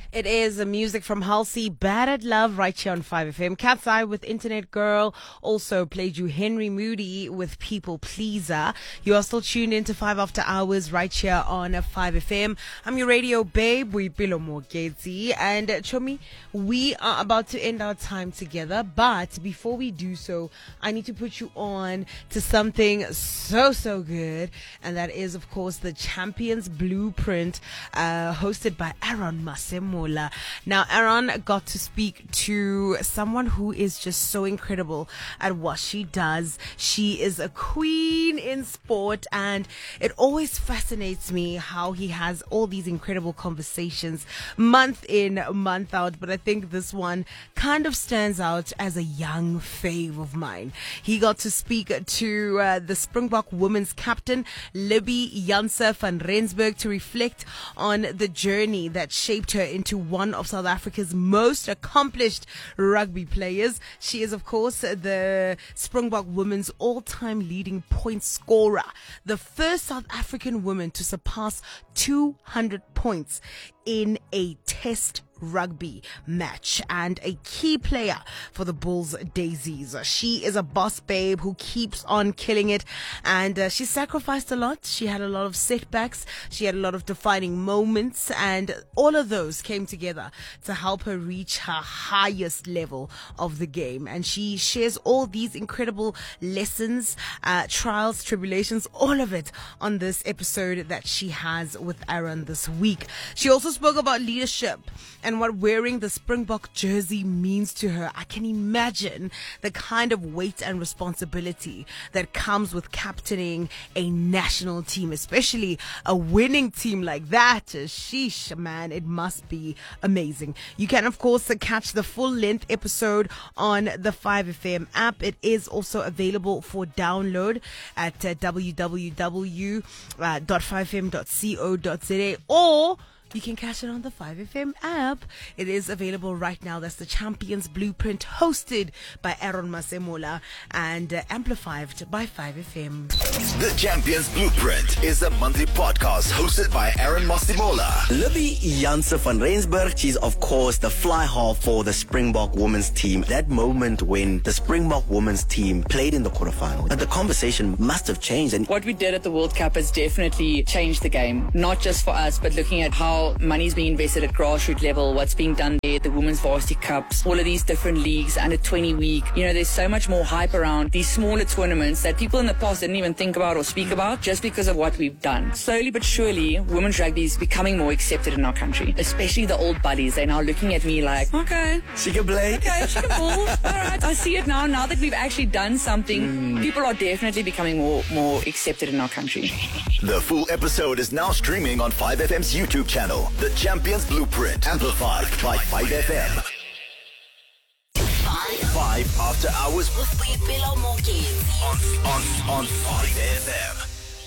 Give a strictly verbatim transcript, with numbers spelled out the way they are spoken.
It is the music from Halsey, Bad at Love, right here on five F M. Cat's Eye with Internet Girl. Also played you Henry Moody with People Pleaser. You are still tuned into five After Hours right here on five F M. I'm your radio babe, Boipelo Mogezi. And uh, Chomi, we are about to end our time together. But before we do so, I need to put you on to something so, so good. And that is, of course, the Champions Blueprint, uh, hosted by Aaron Masemola. Now, Aaron got to speak to someone who is just so incredible at what she does. She is a queen in sport, and it always fascinates me how he has all these incredible conversations month in, month out. But I think this one kind of stands out as a young fave of mine. He got to speak to uh, the Springbok women's captain, Libby Janse van Rensburg, to reflect on the journey that shaped her into one of South Africa's most accomplished rugby players. She is, of course, the Springbok women's all-time leading point scorer, the first South African woman to surpass two hundred points in a test rugby match, and a key player for the Bulls Daisies. She is a boss babe who keeps on killing it, and uh, she sacrificed a lot. She had a lot of setbacks. She had a lot of defining moments, and all of those came together to help her reach her highest level of the game. And she shares all these incredible lessons, uh, trials, tribulations, all of it on this episode that she has with Aaron this week. She also spoke about leadership and what wearing the Springbok jersey means to her. I can imagine the kind of weight and responsibility that comes with captaining a national team, especially a winning team like that. Sheesh, man, it must be amazing. You can, of course, catch the full-length episode on the five F M app. It is also available for download at uh, w w w dot five f m dot co dot z a, or you can catch it on the five F M app. It is available right now. That's the Champions Blueprint, hosted by Aaron Masemola and uh, amplified by five F M. The Champions Blueprint is a monthly podcast hosted by Aaron Masemola. Libby Janse van Rensburg, she's of course the fly half for the Springbok women's team. That moment when the Springbok women's team played in the quarterfinal, the conversation must have changed. And what we did at the World Cup has definitely changed the game, not just for us, but looking at how money's being invested at grassroots level, what's being done there, the Women's Varsity Cups, all of these different leagues, under twenty week. You know, there's so much more hype around these smaller tournaments that people in the past didn't even think about or speak about just because of what we've done. Slowly but surely, women's rugby is becoming more accepted in our country, especially the old buddies. They're now looking at me like, okay, she can play. Okay, she can ball. All right, I see it now. Now that we've actually done something, mm. people are definitely becoming more, more accepted in our country. The full episode is now streaming on five F M's YouTube channel. The Champions Blueprint, amplified by five F M. Five After Hours with Boipelo Mogezi on, on, on five F M.